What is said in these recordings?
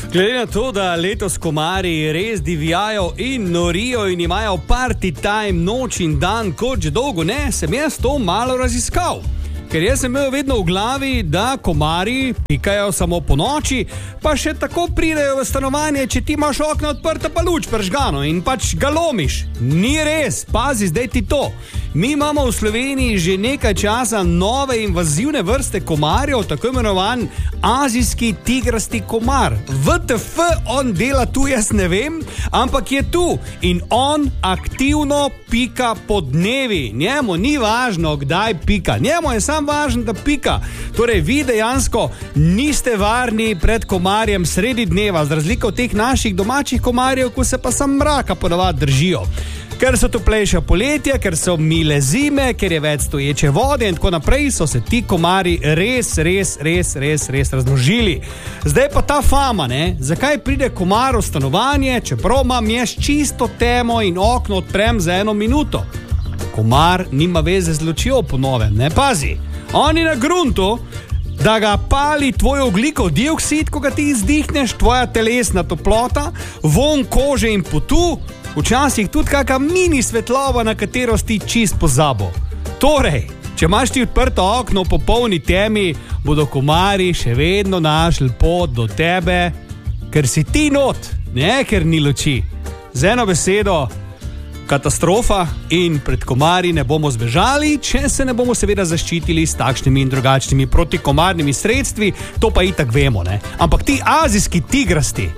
Glede na to, da letos komarji res divjajo in norijo in imajo party time noč in dan, kot že dolgo ne, sem jaz to malo raziskal. Ker jaz sem imel vedno v glavi, da komarji pikajo samo po noči, pa še tako pridejo v stanovanje, če ti imaš okno odprto pa luč prižgano in pač ga lomiš. Ni res, pazi zdaj ti to. Mi imamo v Sloveniji že nekaj časa nove invazivne vrste komarjev, tako imenovan azijski tigrasti komar. WTF on dela tu, jaz ne vem, ampak je tu in on aktivno pika po dnevi. Njemu ni važno, kdaj pika, njemu je samo važno, da pika. Torej, vi dejansko niste varni pred komarjem sredi dneva, z razliko od teh naših domačih komarjev, ko se pa sam mraka ponavadi držijo. Ker so toplejša poletja, ker so mile zime, ker je več stoječe vode in tako naprej, so se ti komarji res razmnožili. Zdaj pa ta fama, ne? Zakaj pride komar v stanovanje, čeprav imam jaz čisto temo in okno odprem za 1 minuto? Komar nima veze z lučjo po novem, ne pazi. On je na gruntu, da ga pali tvoj ogljikov dioksid, ko ga ti izdihneš, tvoja telesna toplota, vonj kože in potu, včasih tudi kakšna mini svetlova, na katero si čist pozabo. Torej, če imaš ti odprto okno v popolni temi, bodo komarji še vedno našli pot do tebe, ker si ti not, ne ker ni luči. Z eno besedo, katastrofa in pred komarji ne bomo zbežali, če se ne bomo seveda zaščitili s takšnimi in drugačnimi protikomarnimi sredstvi, to pa itak vemo, ne? Ampak ti azijski tigrasti,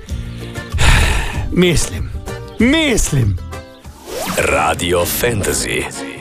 mislim. Radio Fantasy.